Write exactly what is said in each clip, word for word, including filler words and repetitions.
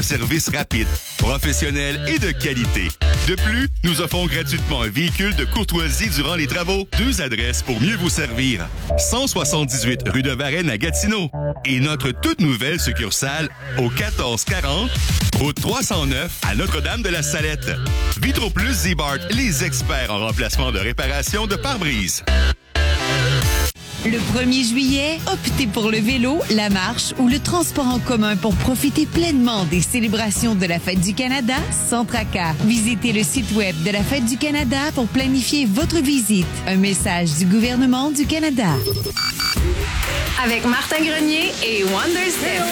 Service rapide, professionnel et de qualité. De plus, nous offrons gratuitement un véhicule de courtoisie durant les travaux. Deux adresses pour mieux vous servir. cent soixante-dix-huit rue de Varennes à Gatineau et notre toute nouvelle succursale au quatorze quarante, route trois cent neuf à Notre-Dame-de-la-Salette. Vitro Plus Zibart, les experts en remplacement de réparation de pare-brise. Le premier juillet, optez pour le vélo, la marche ou le transport en commun pour profiter pleinement des célébrations de la Fête du Canada sans tracas. Visitez le site web de la Fête du Canada pour planifier votre visite. Un message du gouvernement du Canada. Avec Martin Grenier et Wonderstep.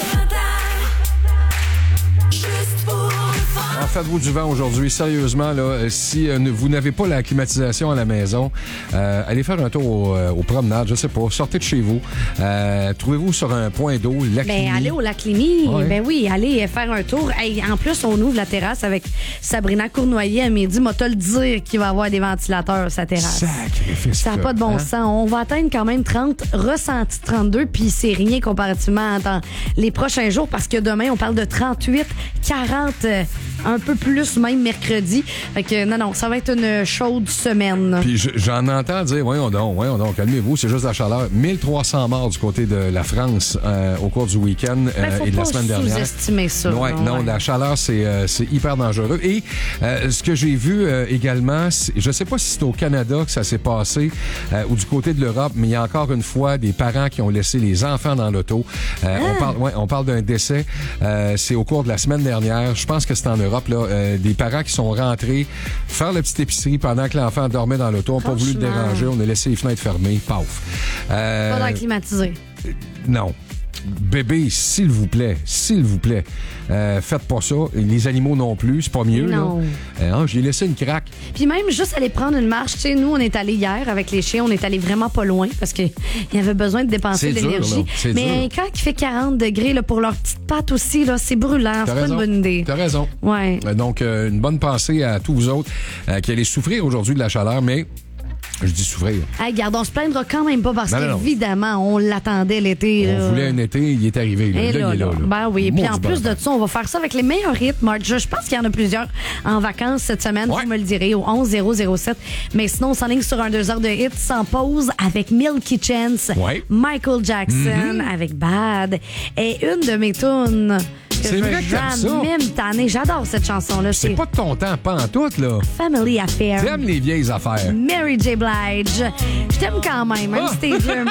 En faites-vous du vent aujourd'hui, sérieusement, là, si euh, vous n'avez pas la climatisation à la maison, euh, allez faire un tour au, euh, au promenade, je sais pas, sortez de chez vous, euh, trouvez-vous sur un point d'eau, lac Limy. Ben, allez au lac Limy, Ouais. ben oui, allez faire un tour. Hey, en plus, on ouvre la terrasse avec Sabrina Cournoyer à midi. Moi, te le dire qu'il va y avoir des ventilateurs, sa terrasse. Sacrifice. Ça n'a pas de bon hein? sens. On va atteindre quand même trente, ressenti trente-deux, puis c'est rien comparativement dans les prochains jours parce que demain, on parle de trente-huit, quarante, euh, un peu plus même mercredi. Fait que non, non, ça va être une chaude semaine. Puis je- j'en entends dire, voyons donc, voyons donc, calmez-vous, c'est juste la chaleur. mille trois cents morts du côté de la France euh, au cours du week-end euh, Ben, faut et de la pas semaine dernière. sous-estimer ça. Ouais, non, non, ouais. la chaleur, c'est euh, c'est hyper dangereux. Et euh, ce que j'ai vu euh, également, c'est- je sais pas si c'est au Canada que ça s'est passé euh, ou du côté de l'Europe, mais il y a encore une fois des parents qui ont laissé les enfants dans l'auto. Euh, Ah. On parle, ouais, on parle d'un décès. Euh, c'est au cours de la semaine dernière. Je pense que c'est en Europe, là, euh, des parents qui sont rentrés faire la petite épicerie pendant que l'enfant dormait dans l'auto. On n'a pas voulu le Franchement. déranger. On a laissé les fenêtres fermées. Paf. Euh, Pas dans le climatisé. non. Bébé, s'il vous plaît, s'il vous plaît, euh, faites pas ça. Les animaux non plus, c'est pas mieux. Non. Là. Euh, hein, j'ai laissé une craque. Puis même juste aller prendre une marche, tu sais, nous on est allé hier avec les chiens, on est allé vraiment pas loin parce que il y avait besoin de dépenser C'est de dur, l'énergie. là. C'est Mais dur. quand il fait quarante degrés là, pour leurs petites pattes aussi là, c'est brûlant, c'est T'as pas raison. une bonne idée. T'as raison. Ouais. Euh, Donc, euh, une bonne pensée à tous vous autres euh, qui allez souffrir aujourd'hui de la chaleur, mais je dis souffrir. Hey, regarde, on se plaindra quand même pas parce Non, non, non. qu'évidemment, on l'attendait l'été. On là. voulait un été, il est arrivé. Là, Et Là, là, il est là. là. là. Ben oui. Puis en Maudit plus bordel. de ça, on va faire ça avec les meilleurs rythmes. Marc. Je, je pense qu'il y en a plusieurs en vacances cette semaine. Ouais. Vous me le direz au onze zéro zéro sept. Mais sinon, on s'enligne sur un deux heures de hits sans pause avec Milky Chance, Ouais. Michael Jackson avec Bad et une de mes tunes que C'est je vrai veux que t'aimes ça. jamais me tanner. J'adore cette chanson-là. C'est pas de ton temps, pas en tout, là. Family Affair. T'aimes les vieilles affaires. Mary J. Blige. Je t'aime quand même, même Ah. si t'es vieux.